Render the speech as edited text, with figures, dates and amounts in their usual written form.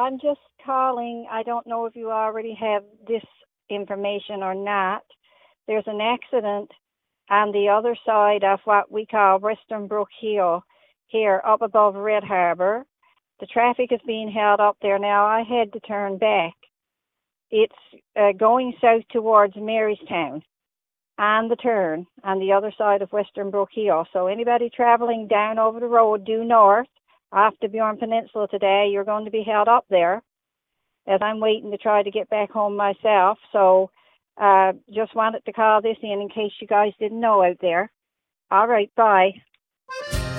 I'm just calling. I don't know if you already have this information or not. There's an accident on the other side of what we call Western Brook Hill here up above Red Harbor. The traffic is being held up there now. I had to turn back. It's going south towards Marystown on the turn on the other side of Western Brook Hill. So anybody traveling down over the road due north off the Bjorn Peninsula today, you're going to be held up there as I'm waiting to try to get back home myself. So just wanted to call this in case you guys didn't know out there. All right, bye.